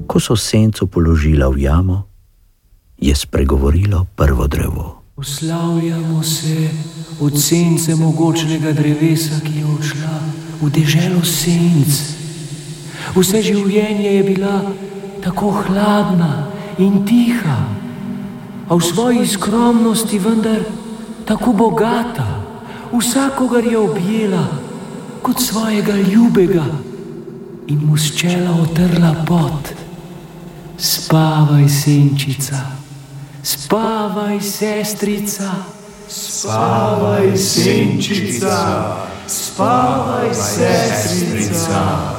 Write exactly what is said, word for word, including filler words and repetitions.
Ko so senco položila v jamo, je spregovorilo prvo drevo. Poslavljamo se od sence mogočnega drevesa, ki je odšla v deželo senc. Vse življenje je bila tako hladna in tiha, a v svoji skromnosti vendar tako bogata. Vsakogar je objela kot svojega ljubega in mu s čela otrla pot. Spavaj, senčica, spavaj, sestrica, spavaj, senčica, spavaj, sestrica.